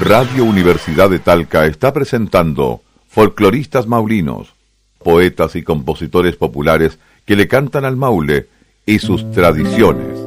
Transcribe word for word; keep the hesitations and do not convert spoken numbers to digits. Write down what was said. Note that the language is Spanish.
Radio Universidad de Talca está presentando folcloristas maulinos, poetas y compositores populares que le cantan al Maule y sus tradiciones.